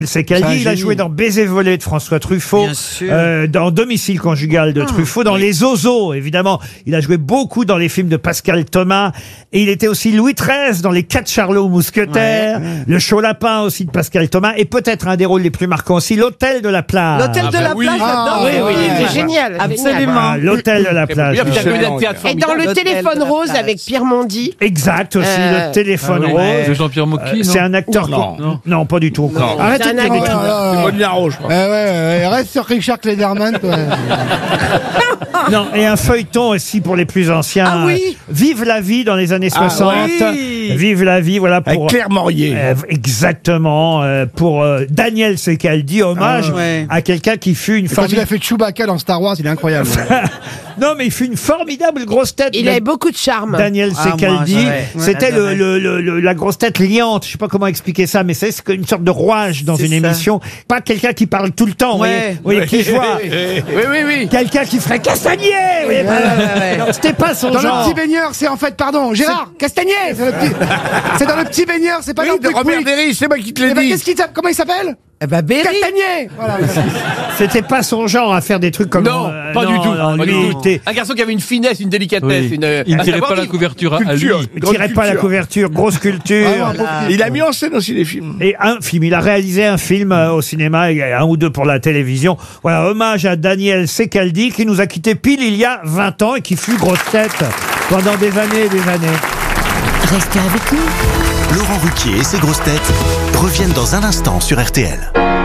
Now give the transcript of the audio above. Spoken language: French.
C'est Caldi, il a joué dans Baiser volé de François Truffaut, dans Domicile conjugal de Truffaut, dans Les Ozos, évidemment. Il a joué beaucoup dans les films de Pascal Thomas, et il était aussi Louis XIII dans Les 4 Charlots Mousquetaires, Le Chaud Lapin aussi de Pascal Thomas, et peut-être un des rôles les plus marquants aussi, L'Hôtel de la Plage. L'Hôtel de la Plage, j'adore. Oui, C'est génial. Absolument. L'Hôtel de la Plage. Et dans Le Téléphone Rose avec Pierre Mondy. Exact aussi, Le Téléphone Rose. De Jean-Pierre Mocky, C'est un acteur... Non, pas du tout. Arrêtez de m'écouter. C'est Moulin Rouge, je crois. Reste sur Richard Klederman, toi. Non, et un feuilleton aussi pour les plus anciens. Ah oui. Vive la vie dans les années 60. oui. Vive la vie, voilà pour... Avec Claire Morier. Exactement, pour Daniel Secaldi, hommage à quelqu'un qui fut une Quand il a formidable... fait Chewbacca dans Star Wars, il est incroyable. Non, mais il fut une formidable grosse tête. Il avait beaucoup de charme. Daniel Secaldi, moi, c'était la grosse tête liante. Je sais pas comment expliquer ça, mais c'est une sorte de rouage dans C'est une ça. émission. Pas quelqu'un qui parle tout le temps. Vous voyez qui je vois. Oui. Quelqu'un qui ferait Castagnier. Vous voyez, non, c'était pas son Dans genre. Le Petit Baigneur, c'est en fait, pardon, Gérard Castagnier. C'est dans Le Petit Baigneur, c'est pas Oui, dans de Robert Derry, c'est moi qui te l'ai dit. Comment il s'appelle Berry. Castagnier. Voilà. C'était pas son genre à faire des trucs comme Non, pas du tout. non, Pas lui, du il tout. était- Un garçon qui avait une finesse, une délicatesse. Oui. Il ne tirait pas la couverture à lui. il tirait pas la couverture, grosse culture. Il a mis en scène aussi des films. Et un film, il a réalisé un film au cinéma, et un ou deux pour la télévision. Voilà, hommage à Daniel Secaldi qui nous a quitté pile il y a 20 ans et qui fut grosse tête pendant des années et des années. Restez avec nous. Laurent Ruquier et ses grosses têtes reviennent dans un instant sur RTL.